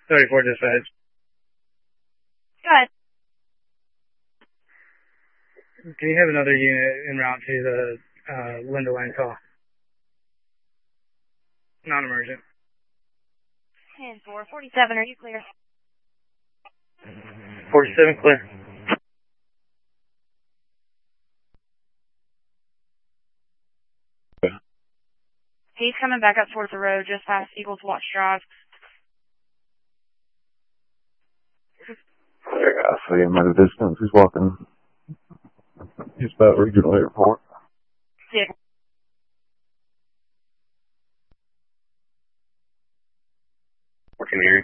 34 dispatch. Go ahead. Do you have another unit en route to the Linda Lane call? Non-emergent. 10-4, 47, are you clear? 47 clear. He's coming back up towards the road just past Eagles Watch Drive. I see him at a distance. He's walking just about regional airport. Yeah. Working here.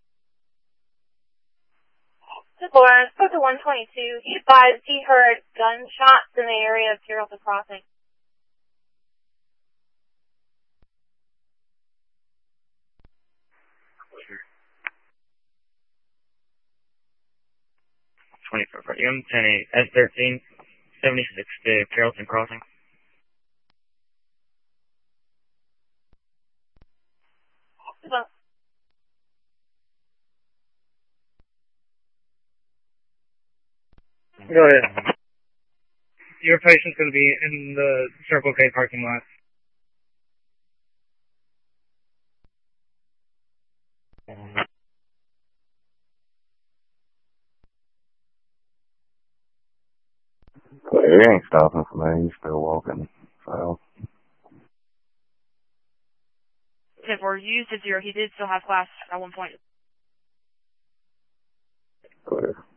Laura, spoke to 122. He advised he heard gunshots in the area of Carrollton Crossing. S13, 76 to Carrollton Crossing. Go ahead. Your patient's going to be in the Circle K parking lot. Clear. He ain't stopping for me. He's still walking south. 10-4, you said 0. He did still have class at one point. Clear.